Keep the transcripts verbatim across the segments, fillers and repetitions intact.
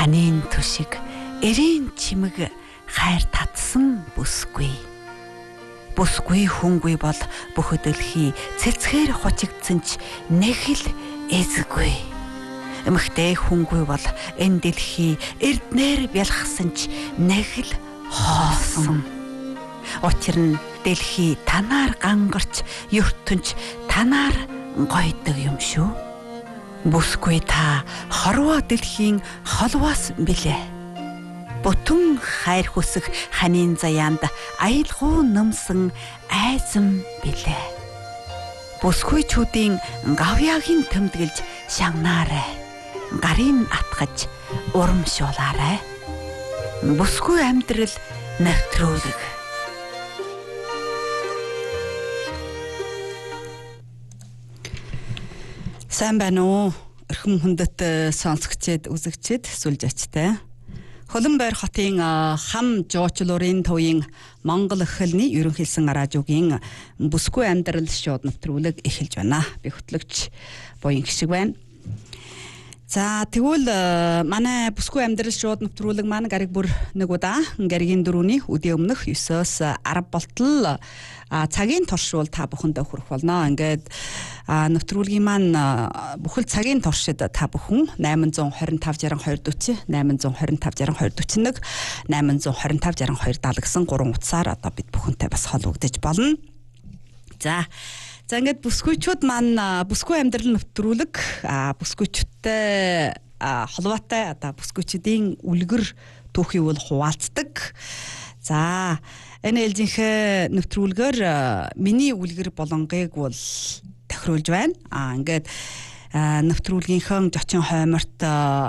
ханийн төшиг эрийн чимэг хайр татсан бүсгүй. Бүсгүй хүнгүй бол бүх дэлхий цэцгээр хучигдсан ч нэг л эзгүй. Эмэгтэй хүнгүй бол энэ дэлхий эрднэр бялхсан ч нэг л хоосон. Учир нь дэлхий танаар гангарч, ертөнч танаар гойдог юм шүү. Бүсгүй та хорвоо дэлхийн холвоос билээ. Бүтэн хайр хүсэх ханийн заяанд аялгуу нэмсэн айзам билээ. Бүсгүйчүүдийн гавьяагийн төмдгөлж шагнаарай. Гарын атгаж урамшуулаарай. Бүсгүй амьдрал навтруулаг. Сайн байна уу? Өрхөн хүндэт сонсогчд, үзэгчд, сүлжээчтэй. Хөлбөмбөр хотын хам жуучлуурын төвийн Монгол эхлэлний ерөнхийлсөн радиогийн бүсгүй амьдрал шууд нэвтрүүлэг эхэлж байна. Би хөтлөгч Буян гişиг байна. За тэгвэл манай бүсгүй амьдрал шууд нэвтрүүлэг маань гариг бүр нэг удаа гаригийн дөрөвний өдөө өмнөх ёсоос арав болтол цагийн туршуул та бүхэндээ хүрэх болно. Ингээд нэвтрүүлгийн маань бүхэл цагийн туршид та бүхэн найман зуун двадцать пять шестьдесят two40, найман зуун двадцать пять шестьдесят two forty-one, найман зуун двадцать пять шестьдесят two гэсэн гурван утсаар одоо бид бүхэнтэй бас холбогдож болно. За За ингээд бүсгүйчүүд маань бүсгүй амьдрал нэвтрүүлэг бүсгүйчүүдтэй холбоотой одоо бүсгүйчүүдийн үлгэр түүхийг бол хуваалцдаг. За энэ ээлжийнхээ нэвтрүүлгээр миний үлгэр болонгыг бол тохируулж байна. А ингээд нэвтрүүлгийнхээ зочин хойморт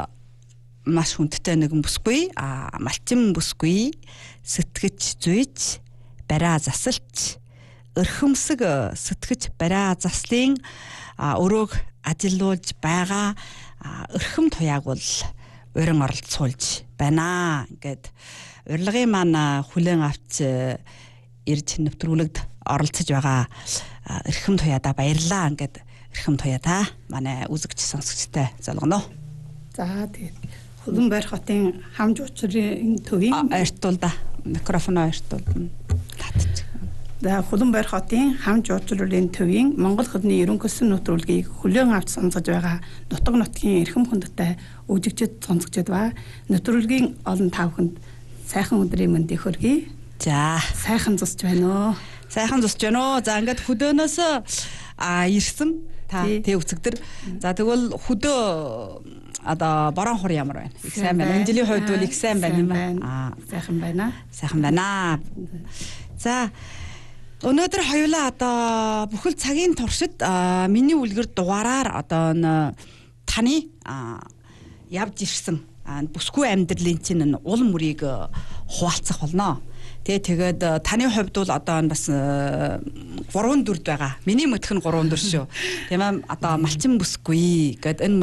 маш хүндтэй нэгэн бүсгүй, малчин бүсгүй, сэтгэж зүйж, бариа засалч, өрхөмсөг сэтгэж бариа заслын өрөөг ажилуулж байгаа өрхөм туяаг бол урин оролцуулж байна. Ингээд урилгын маань хүлээн авч ирж нэвтрүүлэгт оролцож байгаа өрхөм туяадаа баярлаа. Ингээд өрхөм туяадаа манай үзэгч сонсогчтой залгано. За тэгээд Хөлбөмбөр хотын хам жуучлуурын төвийн ойртуул да микрофоноо ойртуул татчих. За Хөлбөмбөр хотын хам жуучлуурын төвийн Монгол эхлэлний ерөнхийлсөн нэвтрүүлгийг хүлээн авч сонсгож байгаа нутаг нутгийн эрхэм хүндтэй үзэгчд сонсогчд ба нэвтрүүлгийн олон та бүхэнд сайхан өдрийн мэндийг хүргэе. За сайхан зусж байна уу? Сайхан зусж байна уу? За ингээд хөдөөнөөс а ирсэн та тэг үзэгдэр. За тэгвэл хөдөө одоо борон хур ямар байна? Их сайн байна. Энэ жилийн хувьд бол их сайн байна юм байна. Аа сайхан байна. Сайхан байна. За өнөөдөр хоёулаа одоо бүхэл цагийн туршид миний үлгэр дугаараар одоо таны явж ирсэн бүсгүй амьдралын чинь ул мөрийг хуваалцах болно. Тэгээ тэгээд таны хувьд бол одоо бас гурван дүрд байгаа. Миний мөтх нь гурван дүр шүү. Тийм ээ одоо малчин бүсгүй гэдэг энэ